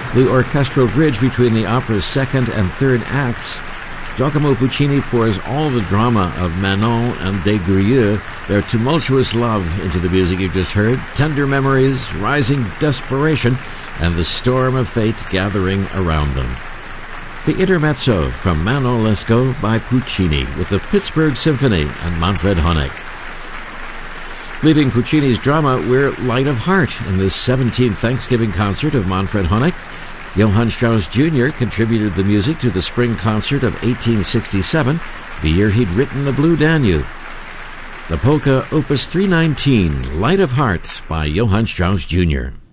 The orchestral bridge between the opera's second and third acts. Giacomo Puccini pours all the drama of Manon and Des Grieux, their tumultuous love, into the music you just heard, tender memories, rising desperation, and the storm of fate gathering around them. The Intermezzo from Manon Lescaut by Puccini with the Pittsburgh Symphony and Manfred Honeck. Leading Puccini's drama, we're light of heart in this 17th Thanksgiving concert of Manfred Honeck. Johann Strauss Jr. contributed the music to the spring concert of 1867, the year he'd written the Blue Danube. The polka Opus 319, Light of Heart by Johann Strauss Jr.